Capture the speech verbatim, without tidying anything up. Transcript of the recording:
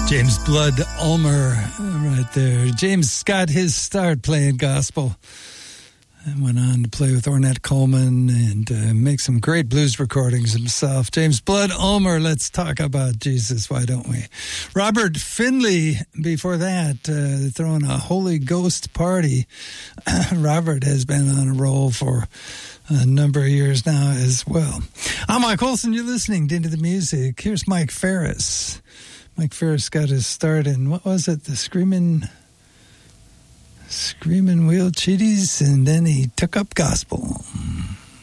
James Blood Ulmer right there. James got his start playing gospel and went on to play with Ornette Coleman and uh, make some great blues recordings himself. James Blood Ulmer, let's talk about Jesus, why don't we? Robert Finley, before that, uh, throwing a Holy Ghost party. Robert has been on a roll for a number of years now as well. I'm Mike Olson, you're listening to Into the Music. Here's Mike Ferris. Mike Ferris got his start in, what was it, the Screaming... Screaming Wheel Cheaties, and then he took up gospel.